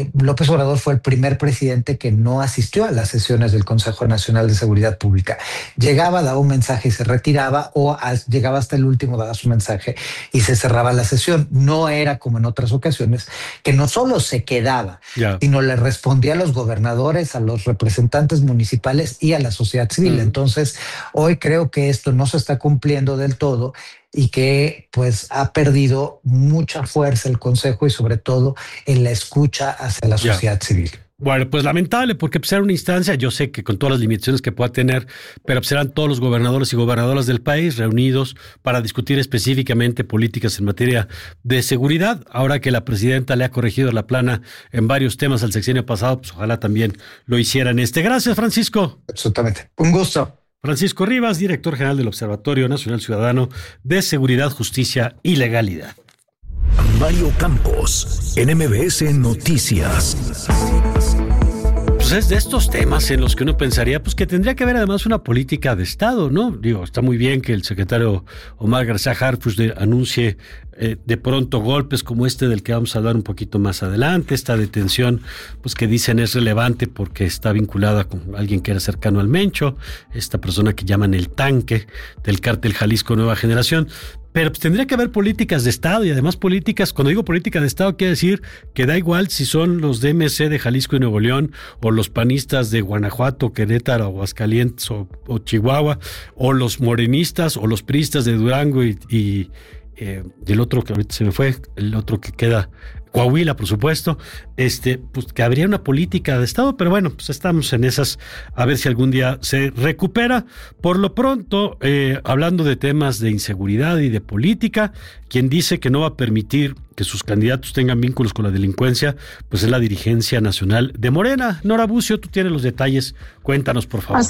López Obrador fue el primer presidente que no asistió a las sesiones del Consejo Nacional de Seguridad Pública. Llegaba, daba un mensaje y se retiraba, o llegaba hasta el último, daba su mensaje y se cerraba la sesión. No era como en otras ocasiones, que no solo se quedaba, sino le respondía a los gobernadores, a los representantes municipales y a la sociedad civil. Entonces, hoy creo que esto no se está cumpliendo del todo y que pues ha perdido mucha fuerza el Consejo y sobre todo en la escucha hacia la sociedad civil. Bueno, pues lamentable, porque pues era una instancia, yo sé que con todas las limitaciones que pueda tener, pero pues eran todos los gobernadores y gobernadoras del país reunidos para discutir específicamente políticas en materia de seguridad. Ahora que la presidenta le ha corregido la plana en varios temas al sexenio pasado, pues ojalá también lo hicieran Gracias, Francisco. Absolutamente. Un gusto. Francisco Rivas, director general del Observatorio Nacional Ciudadano de Seguridad, Justicia y Legalidad. Mario Campos, en MBS Noticias. Pues es de estos temas en los que uno pensaría pues que tendría que haber además una política de Estado, ¿no? Digo, está muy bien que el secretario Omar García Harfuch anuncie de pronto golpes como este del que vamos a hablar un poquito más adelante, esta detención pues que dicen es relevante porque está vinculada con alguien que era cercano al Mencho, esta persona que llaman el Tanque del cártel Jalisco Nueva Generación. Pero pues tendría que haber políticas de Estado y además políticas, cuando digo política de Estado quiere decir que da igual si son los de MC de Jalisco y Nuevo León o los panistas de Guanajuato, Querétaro, Aguascalientes o Chihuahua o los morenistas o los priistas de Durango y el otro que ahorita se me fue, el otro que queda, Coahuila, por supuesto, pues que habría una política de Estado, pero bueno, pues estamos en esas, a ver si algún día se recupera. Por lo pronto, hablando de temas de inseguridad y de política, quien dice que no va a permitir que sus candidatos tengan vínculos con la delincuencia, pues es la dirigencia nacional de Morena. Nora Bucio, tú tienes los detalles, cuéntanos, por favor.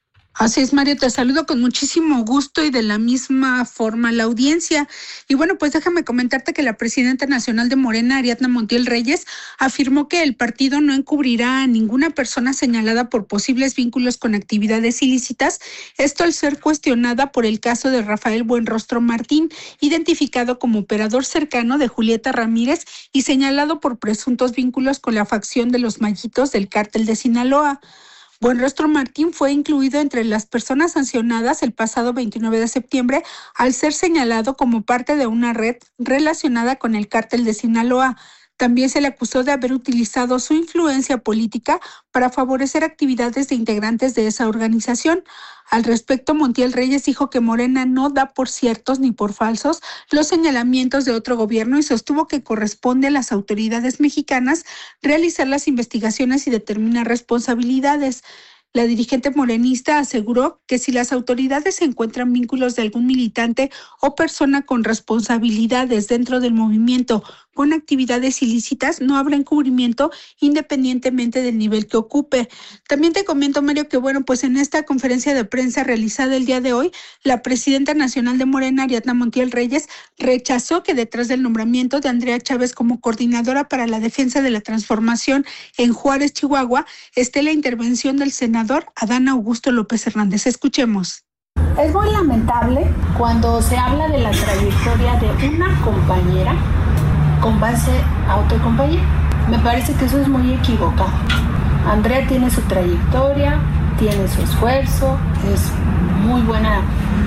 Así es, Mario, te saludo con muchísimo gusto y de la misma forma a la audiencia. Y bueno, pues déjame comentarte que la presidenta nacional de Morena, Ariadna Montiel Reyes, afirmó que el partido no encubrirá a ninguna persona señalada por posibles vínculos con actividades ilícitas, esto al ser cuestionada por el caso de Rafael Buenrostro Martín, identificado como operador cercano de Julieta Ramírez y señalado por presuntos vínculos con la facción de los Mallitos del cártel de Sinaloa. Buenrostro Martín fue incluido entre las personas sancionadas el pasado 29 de septiembre al ser señalado como parte de una red relacionada con el cártel de Sinaloa. También se le acusó de haber utilizado su influencia política para favorecer actividades de integrantes de esa organización. Al respecto, Montiel Reyes dijo que Morena no da por ciertos ni por falsos los señalamientos de otro gobierno y sostuvo que corresponde a las autoridades mexicanas realizar las investigaciones y determinar responsabilidades. La dirigente morenista aseguró que si las autoridades encuentran vínculos de algún militante o persona con responsabilidades dentro del movimiento con actividades ilícitas, no habrá encubrimiento independientemente del nivel que ocupe. También te comento, Mario, que bueno, pues en esta conferencia de prensa realizada el día de hoy, la presidenta nacional de Morena, Ariadna Montiel Reyes, rechazó que detrás del nombramiento de Andrea Chávez como coordinadora para la defensa de la transformación en Juárez, Chihuahua, esté la intervención del senador Adán Augusto López Hernández. Escuchemos. Es muy lamentable cuando se habla de la trayectoria de una compañera con base a otra compañera. Me parece que eso es muy equivocado. Andrea tiene su trayectoria, tiene su esfuerzo, es muy buena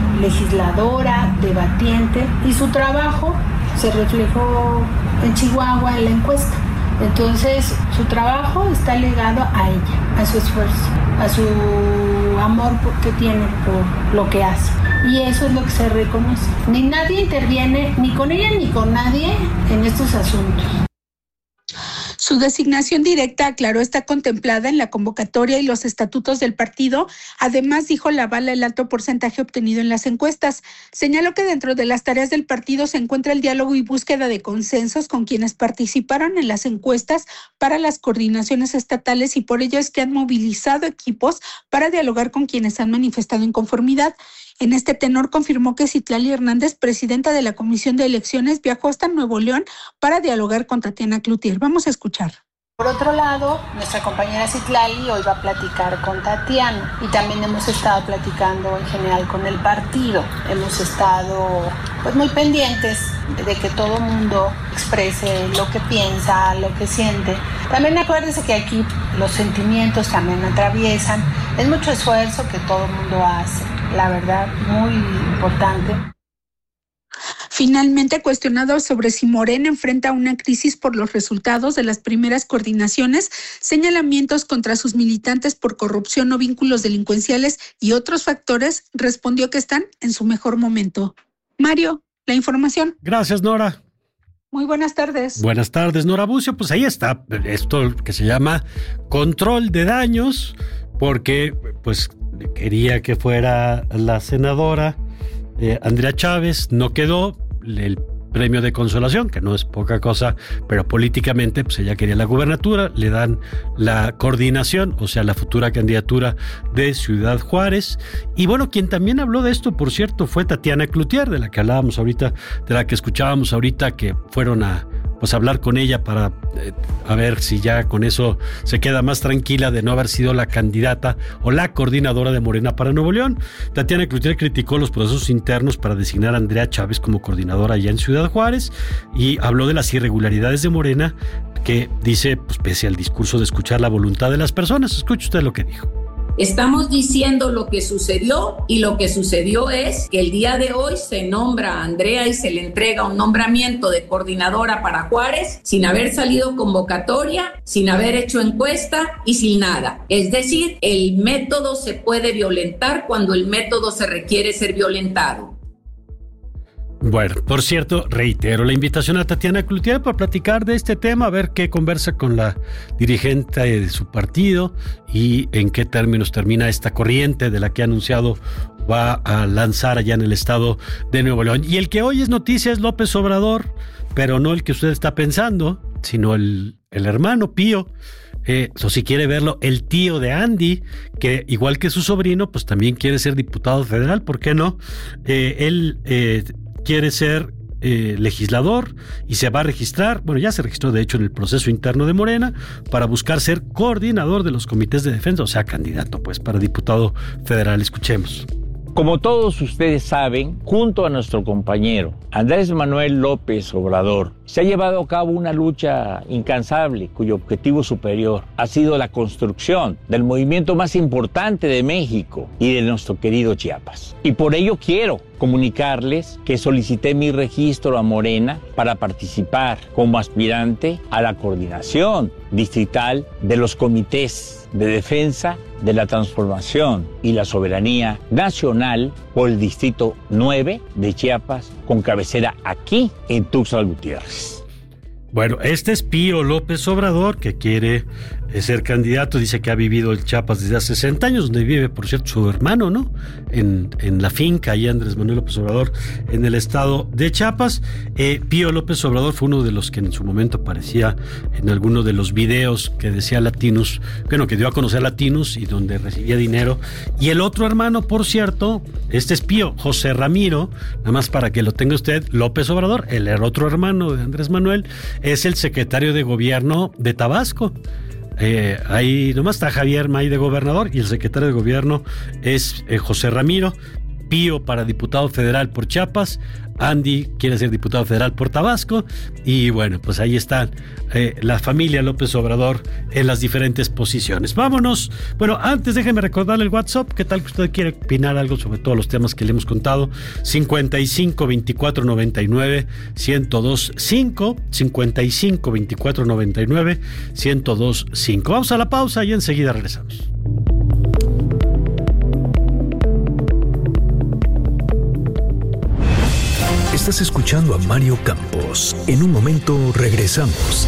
legisladora, debatiente, y su trabajo se reflejó en Chihuahua en la encuesta. Entonces, su trabajo está ligado a ella, a su esfuerzo, a su amor que tiene por lo que hace. Y eso es lo que se reconoce. Ni nadie interviene, ni con ella ni con nadie, en estos asuntos. Su designación directa, aclaró, está contemplada en la convocatoria y los estatutos del partido. Además, dijo, la avala el alto porcentaje obtenido en las encuestas. Señaló que dentro de las tareas del partido se encuentra el diálogo y búsqueda de consensos con quienes participaron en las encuestas para las coordinaciones estatales y por ello es que han movilizado equipos para dialogar con quienes han manifestado inconformidad. En este tenor confirmó que Citlali Hernández, presidenta de la Comisión de Elecciones, viajó hasta Nuevo León para dialogar con Tatiana Cloutier. Vamos a escuchar. Por otro lado, nuestra compañera Citlali hoy va a platicar con Tatiana y también hemos estado platicando en general con el partido. Hemos estado muy pendientes de que todo el mundo exprese lo que piensa, lo que siente. También acuérdense que aquí los sentimientos también atraviesan. Es mucho esfuerzo que todo el mundo hace, la verdad, muy importante. Finalmente, cuestionado sobre si Morena enfrenta una crisis por los resultados de las primeras coordinaciones, señalamientos contra sus militantes por corrupción o vínculos delincuenciales y otros factores, respondió que están en su mejor momento. Mario, la información. Gracias, Nora. Muy buenas tardes. Buenas tardes, Nora Bucio. Pues ahí está esto que se llama control de daños, porque pues quería que fuera la senadora Andrea Chávez, no quedó. El premio de consolación, que no es poca cosa, pero políticamente pues ella quería la gubernatura, le dan la coordinación, o sea, la futura candidatura de Ciudad Juárez. Y bueno, quien también habló de esto, por cierto, fue Tatiana Cloutier, de la que hablábamos ahorita, de la que escuchábamos ahorita, que fueron a hablar con ella para a ver si ya con eso se queda más tranquila de no haber sido la candidata o la coordinadora de Morena para Nuevo León. Tatiana Cloutier criticó los procesos internos para designar a Andrea Chávez como coordinadora allá en Ciudad Juárez y habló de las irregularidades de Morena, que dice, pues pese al discurso de escuchar la voluntad de las personas. Escuche usted lo que dijo. Estamos diciendo lo que sucedió, y lo que sucedió es que el día de hoy se nombra a Andrea y se le entrega un nombramiento de coordinadora para Juárez sin haber salido convocatoria, sin haber hecho encuesta y sin nada. Es decir, el método se puede violentar cuando el método se requiere ser violentado. Bueno, por cierto, reitero la invitación a Tatiana Cloutier para platicar de este tema, a ver qué conversa con la dirigente de su partido y en qué términos termina esta corriente de la que ha anunciado va a lanzar allá en el estado de Nuevo León. Y el que hoy es noticia es López Obrador, pero no el que usted está pensando, sino el hermano Pío. O si quiere verlo, el tío de Andy, que igual que su sobrino, pues también quiere ser diputado federal, ¿por qué no? Él quiere ser legislador y se va a registrar, bueno, ya se registró de hecho en el proceso interno de Morena para buscar ser coordinador de los comités de defensa, o sea, candidato pues para diputado federal. Escuchemos. Como todos ustedes saben, junto a nuestro compañero Andrés Manuel López Obrador, se ha llevado a cabo una lucha incansable cuyo objetivo superior ha sido la construcción del movimiento más importante de México y de nuestro querido Chiapas. Y por ello quiero comunicarles que solicité mi registro a Morena para participar como aspirante a la coordinación distrital de los comités de defensa de la transformación y la soberanía nacional por el Distrito 9 de Chiapas, con cabecera aquí en Tuxtla Gutiérrez. Bueno, este es Pío López Obrador, que quiere ser candidato. Dice que ha vivido en Chiapas desde hace 60 años, donde vive, por cierto, su hermano, ¿no? En la finca, ahí Andrés Manuel López Obrador, en el estado de Chiapas. Pío López Obrador fue uno de los que en su momento aparecía en alguno de los videos que decía Latinus, bueno, que dio a conocer Latinus y donde recibía dinero. Y el otro hermano, por cierto, este es Pío, José Ramiro, nada más para que lo tenga usted, López Obrador, el otro hermano de Andrés Manuel, es el secretario de gobierno de Tabasco. Ahí nomás está Javier May de gobernador y el secretario de gobierno es José Ramiro. Pío para diputado federal por Chiapas, Andy quiere ser diputado federal por Tabasco y bueno, pues ahí están la familia López Obrador en las diferentes posiciones. Vámonos. Bueno, antes déjeme recordarle el WhatsApp, qué tal que usted quiere opinar algo sobre todos los temas que le hemos contado. 55 24 99 1025 55 24 99 1025. Vamos a la pausa y enseguida regresamos. Estás escuchando a Mario Campos. En un momento regresamos.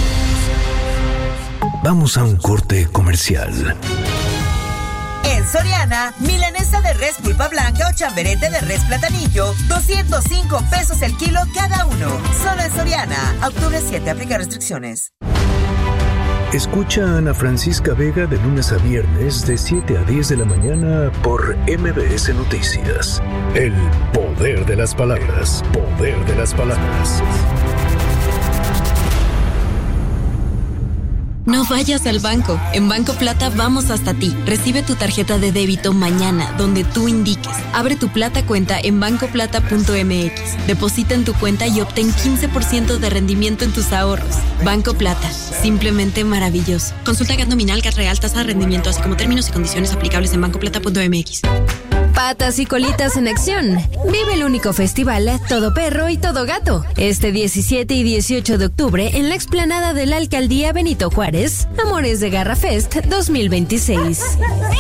Vamos a un corte comercial. En Soriana, milanesa de res pulpa blanca o chamberete de res platanillo, 205 pesos el kilo cada uno. Solo en Soriana. Octubre 7, aplica restricciones. Escucha a Ana Francisca Vega de lunes a viernes de 7 a 10 de la mañana por MBS Noticias. El poder de las palabras. Poder de las palabras. No vayas al banco. En Banco Plata vamos hasta ti. Recibe tu tarjeta de débito mañana, donde tú indiques. Abre tu Plata cuenta en bancoplata.mx. Deposita en tu cuenta y obtén 15% de rendimiento en tus ahorros. Banco Plata. Simplemente maravilloso. Consulta GAT nominal, GAT real, tasa de rendimiento, así como términos y condiciones aplicables en bancoplata.mx. Patas y colitas en acción. Vive el único festival Todo Perro y Todo Gato. Este 17 y 18 de octubre en la explanada de la Alcaldía Benito Juárez. Amores de Garra Fest 2026.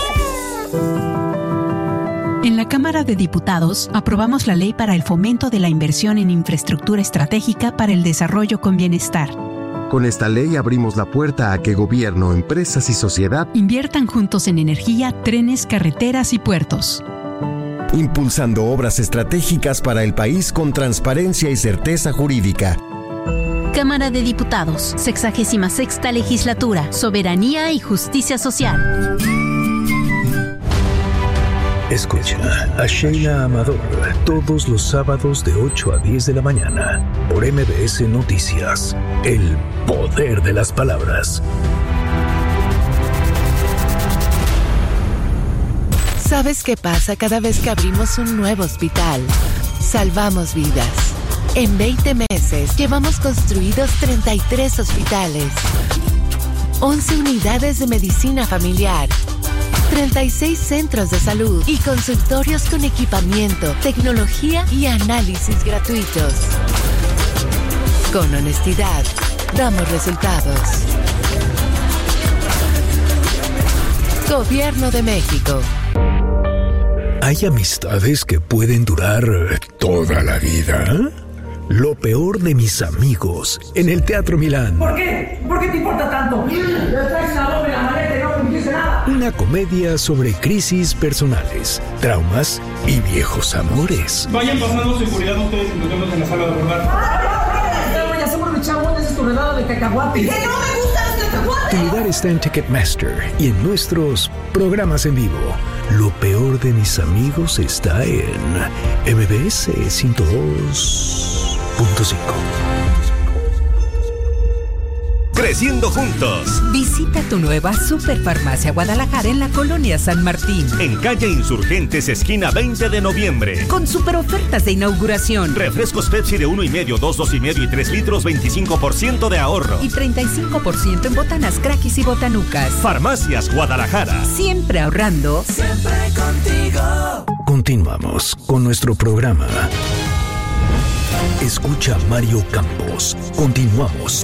En la Cámara de Diputados aprobamos la ley para el fomento de la inversión en infraestructura estratégica para el desarrollo con bienestar. Con esta ley abrimos la puerta a que gobierno, empresas y sociedad inviertan juntos en energía, trenes, carreteras y puertos. Impulsando obras estratégicas para el país con transparencia y certeza jurídica. Cámara de Diputados, 66ª Legislatura, Soberanía y Justicia Social. Escucha a Sheila Amador todos los sábados de 8 a 10 de la mañana por MBS Noticias. El poder de las palabras. ¿Sabes qué pasa cada vez que abrimos un nuevo hospital? Salvamos vidas. En 20 meses llevamos construidos 33 hospitales, 11 unidades de medicina familiar, 36 centros de salud y consultorios con equipamiento, tecnología y análisis gratuitos. Con honestidad, damos resultados. Gobierno de México. ¿Hay amistades que pueden durar toda la vida? Lo peor de mis amigos en el Teatro Milán. ¿Por qué? ¿Por qué te importa tanto? Una comedia sobre crisis personales, traumas y viejos amores. Vayan pasando seguridad ustedes y nos vemos en la sala de abordar. Ya se aprovechamos, esa es tu redada de cacahuate. ¡Que no me gustan los cacahuates! Tu lugar está en Ticketmaster y en nuestros programas en vivo. Lo peor de mis amigos está en MBS 102.5. Creciendo juntos. Visita tu nueva Superfarmacia Guadalajara en la Colonia San Martín. En calle Insurgentes, esquina 20 de noviembre. Con super ofertas de inauguración. Refrescos Pepsi de 1,5, 2, 2,5 y 3 litros, 25% de ahorro. Y 35% en botanas, craquis y botanucas. Farmacias Guadalajara. Siempre ahorrando. Siempre contigo. Continuamos con nuestro programa. Escucha a Mario Campos. Continuamos.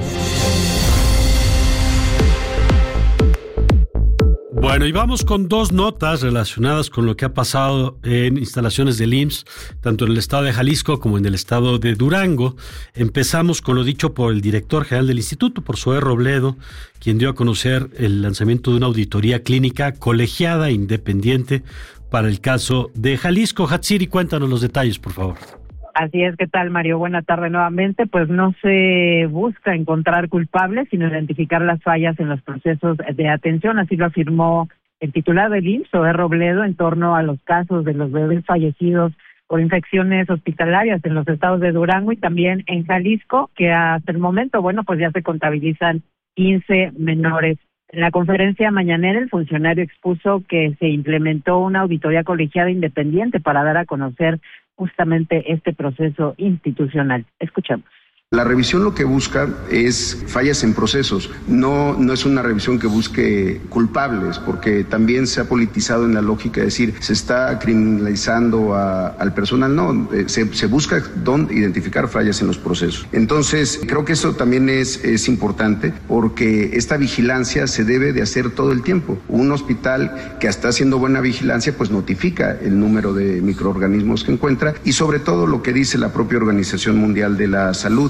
Bueno, y vamos con dos notas relacionadas con lo que ha pasado en instalaciones del IMSS, tanto en el estado de Jalisco como en el estado de Durango. Empezamos con lo dicho por el director general del instituto, por Zoé Robledo, quien dio a conocer el lanzamiento de una auditoría clínica colegiada e independiente para el caso de Jalisco. Hatsiri, cuéntanos los detalles, por favor. Así es, ¿qué tal, Mario? Buena tarde nuevamente. Pues no se busca encontrar culpables, sino identificar las fallas en los procesos de atención. Así lo afirmó el titular del IMSS, Zoé Robledo, en torno a los casos de los bebés fallecidos por infecciones hospitalarias en los estados de Durango y también en Jalisco, que hasta el momento, bueno, pues ya se contabilizan 15 menores. En la conferencia mañanera, el funcionario expuso que se implementó una auditoría colegiada independiente para dar a conocer justamente este proceso institucional. Escuchamos. La revisión lo que busca es fallas en procesos, no es una revisión que busque culpables, porque también se ha politizado en la lógica de decir se está criminalizando al personal, no, se busca identificar fallas en los procesos. Entonces, creo que eso también es importante, porque esta vigilancia se debe de hacer todo el tiempo. Un hospital que está haciendo buena vigilancia, pues notifica el número de microorganismos que encuentra y sobre todo lo que dice la propia Organización Mundial de la Salud.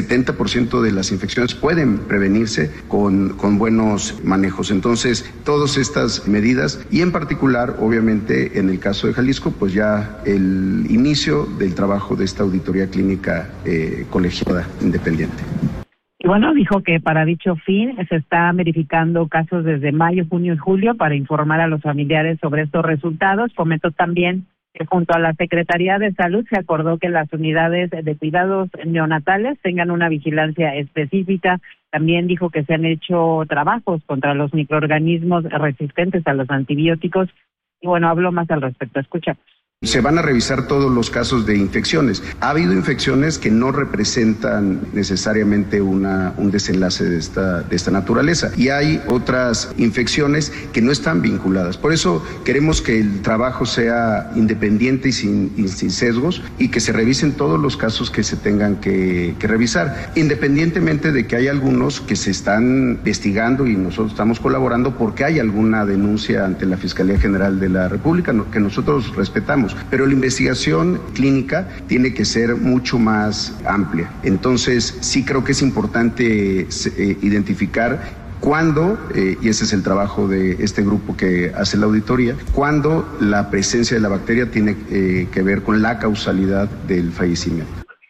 70% de las infecciones pueden prevenirse con buenos manejos. Entonces, todas estas medidas y en particular, obviamente, en el caso de Jalisco, pues ya el inicio del trabajo de esta auditoría clínica colegiada independiente. Y bueno, dijo que para dicho fin se está verificando casos desde mayo, junio y julio para informar a los familiares sobre estos resultados. Comentó también que junto a la Secretaría de Salud se acordó que las unidades de cuidados neonatales tengan una vigilancia específica, También dijo que se han hecho trabajos contra los microorganismos resistentes a los antibióticos. Y bueno, habló más al respecto. Escuchamos. Se van a revisar todos los casos de infecciones. Ha habido infecciones que no representan necesariamente un desenlace de esta naturaleza, y hay otras infecciones que no están vinculadas. Por eso queremos que el trabajo sea independiente y sin sesgos, y que se revisen todos los casos que se tengan que revisar, independientemente de que hay algunos que se están investigando y nosotros estamos colaborando porque hay alguna denuncia ante la Fiscalía General de la República, que nosotros respetamos. Pero la investigación clínica tiene que ser mucho más amplia. Entonces, sí creo que es importante identificar cuándo, y ese es el trabajo de este grupo que hace la auditoría, cuándo la presencia de la bacteria tiene que ver con la causalidad del fallecimiento.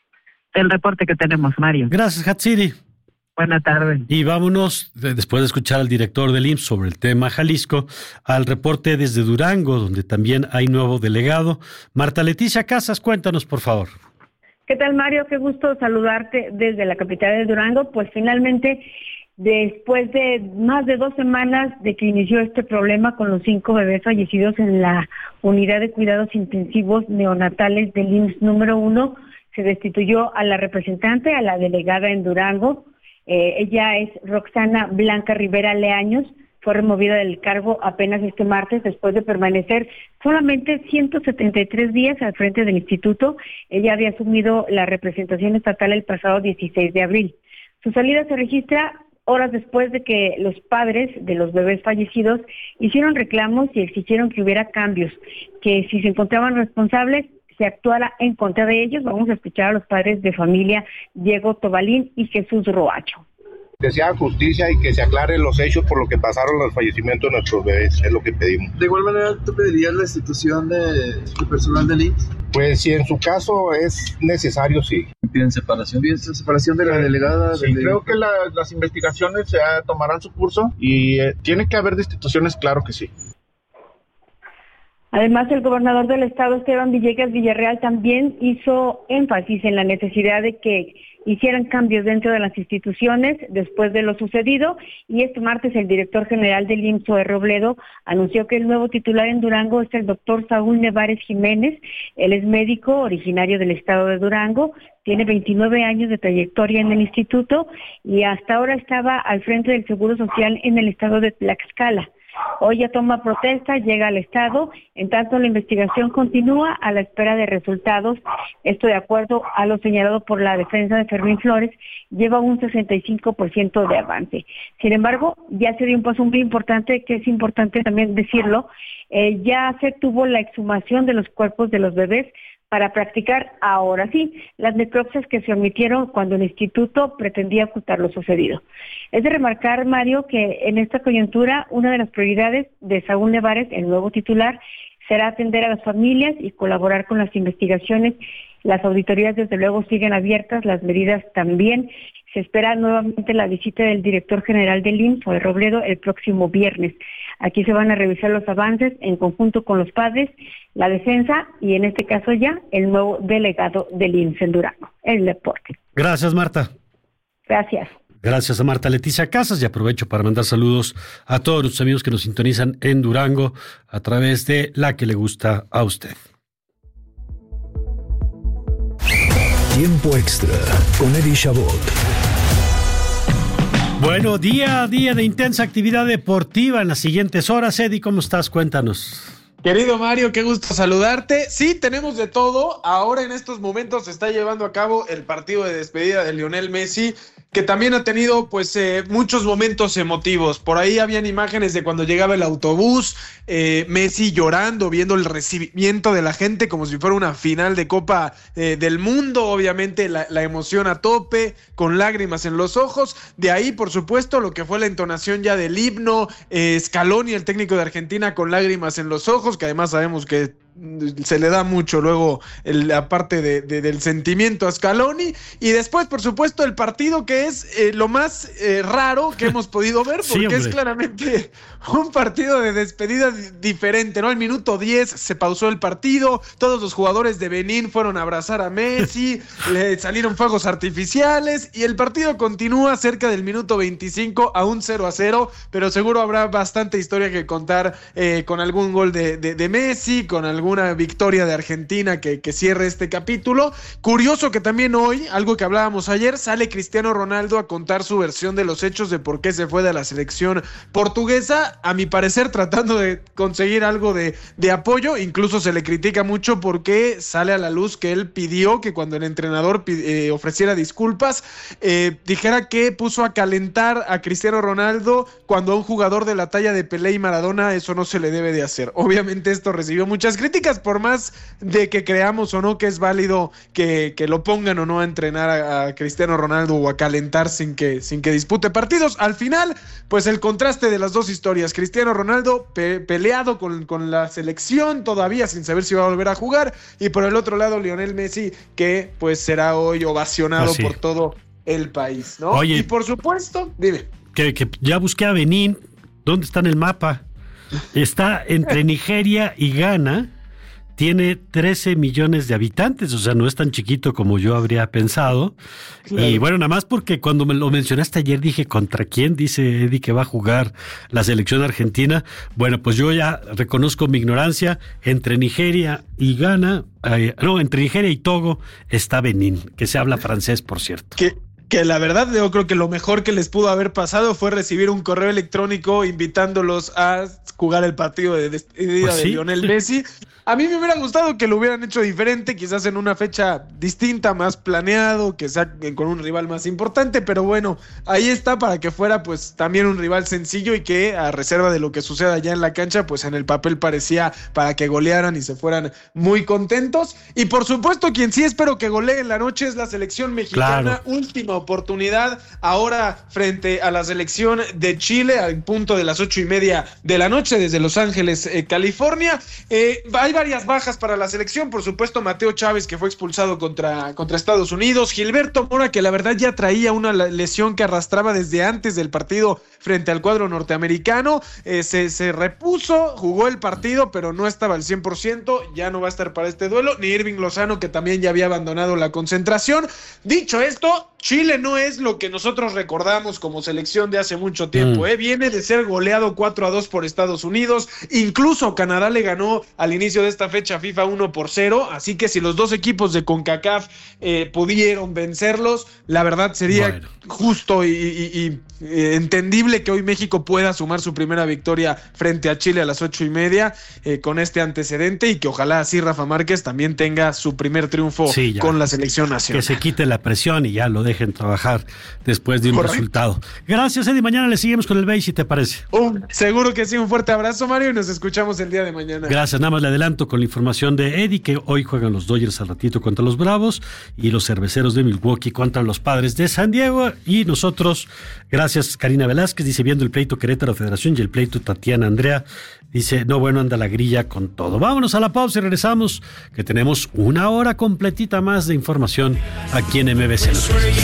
El reporte que tenemos, Mario. Gracias, Hatsiri. Buenas tardes. Y vámonos, después de escuchar al director del IMSS sobre el tema Jalisco, al reporte desde Durango, donde también hay nuevo delegado. Marta Leticia Casas, cuéntanos, por favor. ¿Qué tal, Mario? Qué gusto saludarte desde la capital de Durango. Pues finalmente, después de más de 2 semanas de que inició este problema con los 5 bebés fallecidos en la unidad de cuidados intensivos neonatales del IMSS número 1, se destituyó a la representante, a la delegada en Durango. Ella es Roxana Blanca Rivera Leaños, fue removida del cargo apenas este martes después de permanecer solamente 173 días al frente del instituto. Ella había asumido la representación estatal el pasado 16 de abril. Su salida se registra horas después de que los padres de los bebés fallecidos hicieron reclamos y exigieron que hubiera cambios, que si se encontraban responsables, se actuara en contra de ellos. Vamos a escuchar a los padres de familia Diego Tobalín y Jesús Roacho. Que se haga justicia y que se aclaren los hechos por lo que pasaron los fallecimientos de nuestros bebés, es lo que pedimos. ¿De igual manera tú pedirías la destitución de personal del IMSS? Pues si en su caso es necesario, sí. ¿Piden separación? ¿Piden separación de la delegada? Sí, creo que las investigaciones tomarán su curso y tiene que haber destituciones, claro que sí. Además, el gobernador del estado, Esteban Villegas Villarreal, también hizo énfasis en la necesidad de que hicieran cambios dentro de las instituciones después de lo sucedido, y este martes el director general del IMSS, Zoé Robledo, anunció que el nuevo titular en Durango es el doctor Saúl Nevares Jiménez. Él es médico originario del estado de Durango, tiene 29 años de trayectoria en el instituto y hasta ahora estaba al frente del Seguro Social en el estado de Tlaxcala. Hoy ya toma protesta, llega al estado, en tanto la investigación continúa a la espera de resultados. Esto, de acuerdo a lo señalado por la defensa de Fermín Flores, lleva un 65% de avance. Sin embargo, ya se dio un paso muy importante, que es importante también decirlo, ya se tuvo la exhumación de los cuerpos de los bebés para practicar, ahora sí, las necropsias que se omitieron cuando el instituto pretendía ocultar lo sucedido. Es de remarcar, Mario, que en esta coyuntura una de las prioridades de Saúl Nevares, el nuevo titular, será atender a las familias y colaborar con las investigaciones. Las auditorías desde luego siguen abiertas, las medidas también. Se espera nuevamente la visita del director general del IMSS, Zoé Robledo, el próximo viernes. Aquí se van a revisar los avances en conjunto con los padres, la defensa y en este caso ya el nuevo delegado del IMSS en Durango. El deporte. Gracias, Marta. Gracias. Gracias a Marta Leticia Casas, y aprovecho para mandar saludos a todos nuestros amigos que nos sintonizan en Durango a través de La Que Le Gusta a Usted. Tiempo extra con Eddie Chabot. Bueno, día a día de intensa actividad deportiva en las siguientes horas. Eddie, ¿cómo estás? Cuéntanos. Querido Mario, qué gusto saludarte. Sí, tenemos de todo. Ahora en estos momentos se está llevando a cabo el partido de despedida de Lionel Messi, que también ha tenido pues muchos momentos emotivos. Por ahí habían imágenes de cuando llegaba el autobús, Messi llorando, viendo el recibimiento de la gente como si fuera una final de Copa del Mundo. Obviamente la emoción a tope, con lágrimas en los ojos. De ahí, por supuesto, lo que fue la entonación ya del himno, Scaloni, el técnico de Argentina, con lágrimas en los ojos, que además sabemos que se le da mucho luego la parte del sentimiento a Scaloni. Y después, por supuesto, el partido que es lo más raro que hemos podido ver, porque es claramente un partido de despedida diferente, ¿no? Al minuto 10 se pausó el partido, todos los jugadores de Benín fueron a abrazar a Messi, le salieron fuegos artificiales y el partido continúa cerca del minuto 25 a un 0-0, pero seguro habrá bastante historia que contar con algún gol de Messi, con alguna victoria de Argentina que cierre este capítulo. Curioso que también hoy, algo que hablábamos ayer, sale Cristiano Ronaldo a contar su versión de los hechos de por qué se fue de la selección portuguesa, a mi parecer tratando de conseguir algo de apoyo. Incluso se le critica mucho porque sale a la luz que él pidió que cuando el entrenador ofreciera disculpas, dijera que puso a calentar a Cristiano Ronaldo cuando a un jugador de la talla de Pelé y Maradona eso no se le debe de hacer. Obviamente esto recibió muchas críticas, por más de que creamos o no que es válido que lo pongan o no a entrenar a Cristiano Ronaldo o a calentar sin que dispute partidos. Al final, pues el contraste de las dos historias, Cristiano Ronaldo peleado con la selección todavía sin saber si va a volver a jugar, y por el otro lado Lionel Messi, que pues será hoy ovacionado por todo el país, ¿no? Oye, y por supuesto, dime. Que ya busqué a Benín. ¿Dónde está en el mapa? Está entre Nigeria y Ghana. Tiene 13 millones de habitantes, o sea, no es tan chiquito como yo habría pensado. Claro. Y bueno, nada más porque cuando me lo mencionaste ayer dije, ¿contra quién? Dice Eddie que va a jugar la selección argentina. Bueno, pues yo ya reconozco mi ignorancia. Entre Nigeria y Ghana, entre Nigeria y Togo está Benín, que se habla francés, por cierto. Que la verdad yo creo que lo mejor que les pudo haber pasado fue recibir un correo electrónico invitándolos a jugar el partido de despedida de Lionel Messi. A mí me hubiera gustado que lo hubieran hecho diferente, quizás en una fecha distinta, más planeado, que sea con un rival más importante, pero bueno, ahí está para que fuera pues también un rival sencillo y que a reserva de lo que suceda allá en la cancha, pues en el papel parecía para que golearan y se fueran muy contentos. Y por supuesto quien sí espero que golee en la noche es la selección mexicana. Claro. Última oportunidad ahora frente a la selección de Chile al punto de las 8:30 de la noche desde Los Ángeles, California. Hay varias bajas para la selección, por supuesto Mateo Chávez, que fue expulsado contra Estados Unidos, Gilberto Mora, que la verdad ya traía una lesión que arrastraba desde antes del partido frente al cuadro norteamericano, se repuso, jugó el partido, pero no estaba al 100%, ya no va a estar para este duelo, ni Irving Lozano, que también ya había abandonado la concentración. Dicho esto, Chile no es lo que nosotros recordamos como selección de hace mucho tiempo, viene de ser goleado 4-2 por Estados Unidos, incluso Canadá le ganó al inicio de esta fecha FIFA 1-0, así que si los dos equipos de CONCACAF pudieron vencerlos, la verdad sería justo y entendible que hoy México pueda sumar su primera victoria frente a Chile a las 8:30 con este antecedente, y que ojalá así Rafa Márquez también tenga su primer triunfo con la selección nacional. Que se quite la presión y ya lo dejen trabajar después de un resultado. Gracias, Eddie. Mañana le seguimos con el BASE, si te parece. Seguro que sí. Un fuerte abrazo, Mario, y nos escuchamos el día de mañana. Gracias. Nada más le adelanto con la información de Eddie, que hoy juegan los Dodgers al ratito contra los Bravos y los Cerveceros de Milwaukee contra los Padres de San Diego. Y nosotros, gracias, Karina Velázquez, dice, viendo el pleito Querétaro Federación y el pleito Tatiana Andrea, dice, no, bueno, anda la grilla con todo. Vámonos a la pausa y regresamos, que tenemos una hora completita más de información aquí en MBC Noticias.